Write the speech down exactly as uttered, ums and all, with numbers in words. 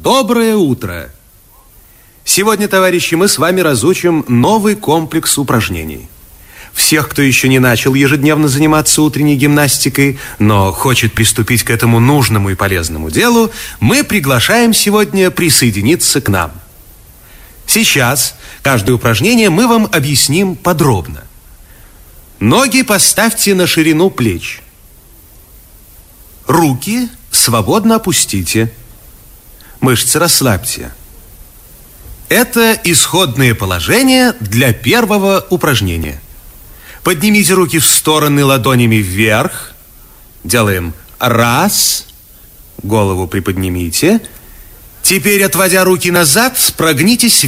Доброе утро! Сегодня, товарищи, мы с вами разучим новый комплекс упражнений. Всех, кто еще не начал ежедневно заниматься утренней гимнастикой, но хочет приступить к этому нужному и полезному делу, мы приглашаем сегодня присоединиться к нам. Сейчас каждое упражнение мы вам объясним подробно. Ноги поставьте на ширину плеч. Руки свободно опустите. Мышцы расслабьте. Это исходное положение для первого упражнения. Поднимите руки в стороны ладонями вверх. Делаем раз. Голову приподнимите. Теперь, отводя руки назад, прогнитесь